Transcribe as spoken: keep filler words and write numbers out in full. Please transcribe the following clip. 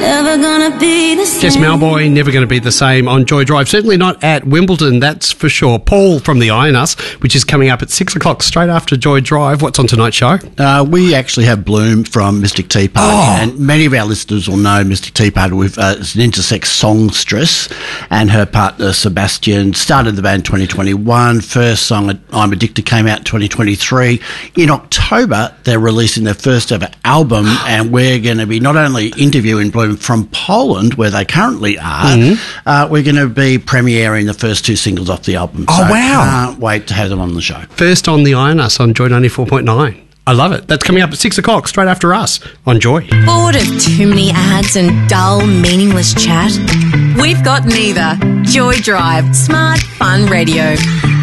never gonna be the same. Jess Malboy, never going to be the same on Joy Drive. Certainly not at Wimbledon, that's for sure. Paul from the Iron Us, which is coming up at six o'clock straight after Joy Drive. What's on tonight's show? Uh, we actually have Bloom from Mystic Tea Party, Oh. and many of our listeners will know Mystic Tea Party with uh, it's an intersex songstress, and her partner Sebastian started the band twenty twenty-one. First song, I'm Addicted, came out in twenty twenty-three. In October, they're releasing their first ever album, and we're going to be not only interviewing Bloom from Poland, where they currently are, Mm-hmm. uh, we're going to be premiering the first two singles off the album. Oh, so wow. Can't wait to have them on the show. First on the Iron Us on Joy ninety-four point nine. I love it. That's coming up at six o'clock straight after us on Joy. Bored of too many ads and dull, meaningless chat? We've got neither. Joy Drive. Smart, fun radio.